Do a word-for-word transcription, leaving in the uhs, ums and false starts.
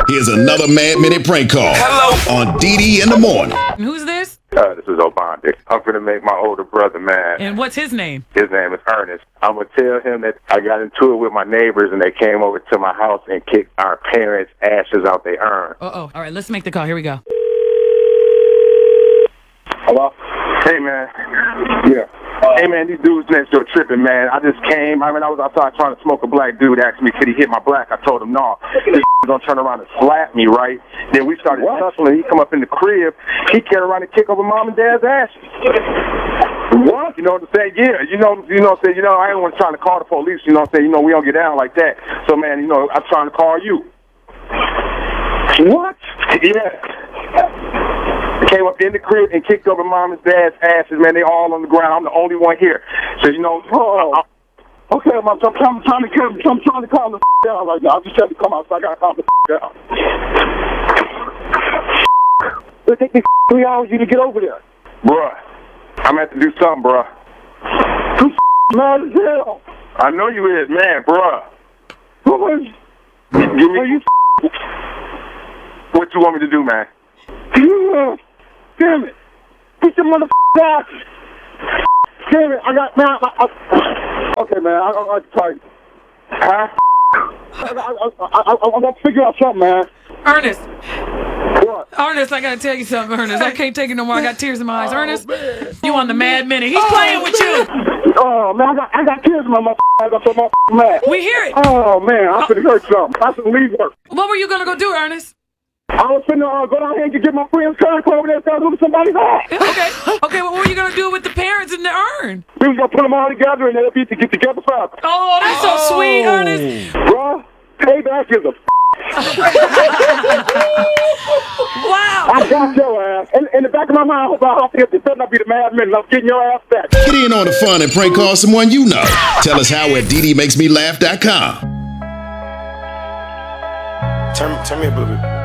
Here's another Mad Minute prank call. Hello. On D D in the morning. Who's this? Uh, this is Obandi. I'm going to make my older brother mad. And what's his name? His name is Ernest. I'm going to tell him that I got into it with my neighbors and they came over to my house and kicked our parents' ashes out they urn. Uh-oh. All right, let's make the call. Here we go. Hello? Hey, man. Yeah. Hey, man, these dudes next door tripping, man. I just came. I mean, I was outside trying to smoke. A black dude asked me, could he hit my black? I told him, no. This gonna turn around and slap me, right? Then we started tussling. He come up in the crib. He carried around and kick over mom and dad's ashes. What? You know what I'm saying? Yeah. You know, you know what I'm saying? You know, I ain't want trying to call the police. You know what I'm saying? You know, we don't get down like that. So, man, you know, I'm trying to call you. What? Yeah. Came up in the crib and kicked over mom and dad's asses, man. They all on the ground. I'm the only one here. So, you know, oh. I, I, okay, I'm, I'm, I'm trying to calm, I'm trying to calm the down right now. I just had to come out, so I got to calm the down. It'll take me three hours you to get over there. Bruh, I'm going to have to do something, bruh. I'm mad as hell. I know you is, man, bruh. What is? Give me. Are you what you want me to do, man? Yeah. Damn it. Get your motherfucking ass. Damn it. I got, man, I, I, okay, man, I, I, I try. Huh? I, I, I, I, I'm going to figure out something, man. Ernest. What? Ernest, I got to tell you something, Ernest. I can't take it no more. I got tears in my eyes. Oh, Ernest, man. you on the Mad Minute. He's oh, playing with you. Oh, man, I got, I got tears in my motherfucking eyes. I'm so motherfucking mad. We hear it. Oh, man, I should have heard something. I should leave work. What were you going to go do, Ernest? I was finna uh, go down here and get my friend's car and come over there and start doing somebody's ass. Okay. Okay, well, what were you going to do with the parents in the urn? We was going to put them all together and they'll be to get together forever. Oh, that's so oh. sweet, Ernest. Bruh, payback is a wow. I got your ass. In, in the back of my mind, I hope I hope it better not be the Mad Men. I'm getting your ass back. Get in on the fun and prank call someone you know. Tell us how at D D makes me laugh dot com. Turn, turn me a little bit.